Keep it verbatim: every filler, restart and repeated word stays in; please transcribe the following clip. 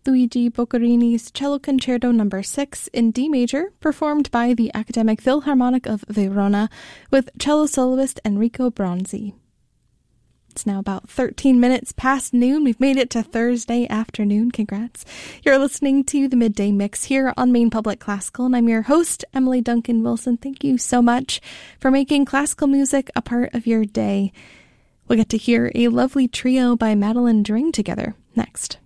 Luigi Boccherini's Cello Concerto Number six in D major, performed by the Academic Philharmonic of Verona with cello soloist Enrico Bronzi. It's now about thirteen minutes past noon. We've made it to Thursday afternoon. Congrats. You're listening to the Midday Mix here on Maine Public Classical, and I'm your host, Emily Duncan Wilson. Thank you so much for making classical music a part of your day. We'll get to hear a lovely trio by Madeline Dring together next.